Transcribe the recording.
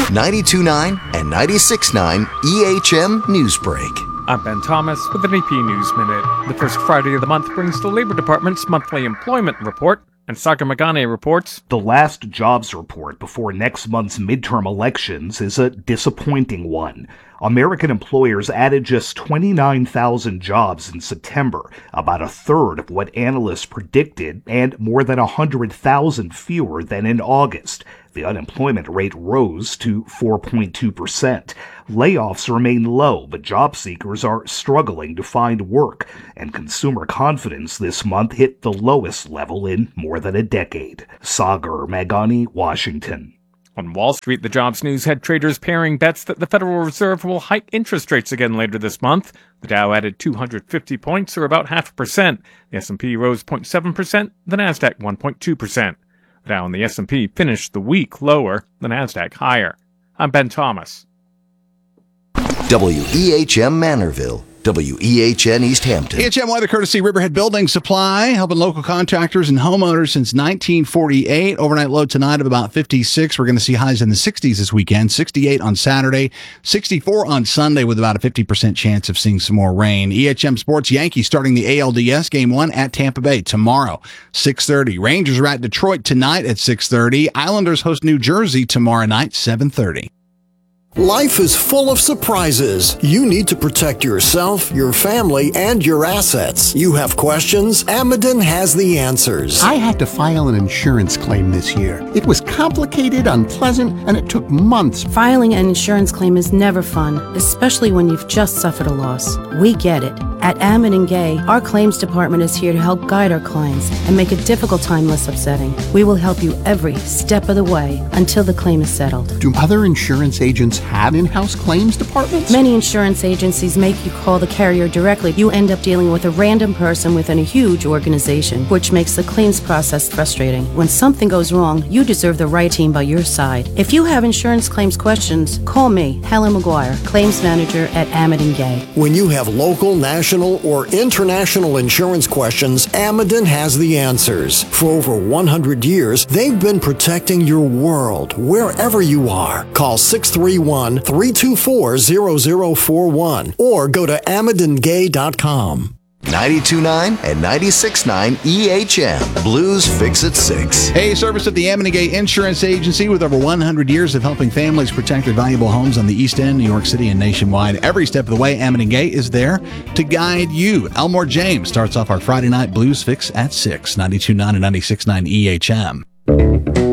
92.9 and 96.9 EHM Newsbreak. I'm Ben Thomas with an AP News Minute. The first Friday of the month brings the Labor Department's monthly employment report, and Saga Magane reports the last jobs report before next month's midterm elections is a disappointing one. American employers added just 29,000 jobs in September, about a third of what analysts predicted, and more than 100,000 fewer than in August. The unemployment rate rose to 4.2%. Layoffs remain low, but job seekers are struggling to find work, and consumer confidence this month hit the lowest level in more than a decade. Sagar Magani, Washington. On Wall Street, the jobs news had traders pairing bets that the Federal Reserve will hike interest rates again later this month. The Dow added 250 points, or about 0.5%. The S&P rose 0.7%, the Nasdaq 1.2%. The Dow and the S&P finished the week lower, the Nasdaq higher. I'm Ben Thomas. WEHM Manorville. WEHN East Hampton. EHM weather courtesy Riverhead Building Supply, helping local contractors and homeowners since 1948. Overnight low tonight of about 56. We're going to see highs in the 60s this weekend. 68 on Saturday, 64 on Sunday with about a 50% chance of seeing some more rain. EHM Sports, Yankees starting the ALDS Game 1 at Tampa Bay tomorrow, 6:30. Rangers are at Detroit tonight at 6:30. Islanders host New Jersey tomorrow night, 7:30. Life is full of surprises. You need to protect yourself, your family, and your assets. You have questions? Ameden has the answers. I had to file an insurance claim this year. It was complicated, unpleasant, and it took months. Filing an insurance claim is never fun, especially when you've just suffered a loss. We get it. At Ameden Gay, our claims department is here to help guide our clients and make a difficult time less upsetting. We will help you every step of the way until the claim is settled. Do other insurance agents have in-house claims departments? Many insurance agencies make you call the carrier directly. You end up dealing with a random person within a huge organization, which makes the claims process frustrating. When something goes wrong, you deserve the right team by your side. If you have insurance claims questions, call me, Helen McGuire, claims manager at Ameden Gay. When you have local, national, or international insurance questions, Ameden has the answers. For over 100 years, they've been protecting your world, wherever you are. Call 631-324-0041 or go to AmedenGay.com. 92.9 and 96.9 EHM. Blues Fix at 6. A service of the Ameden Gay Insurance Agency with over 100 years of helping families protect their valuable homes on the East End, New York City, and nationwide. Every step of the way, Ameden Gay is there to guide you. Elmore James starts off our Friday night Blues Fix at 6. 92.9 and 96.9 EHM.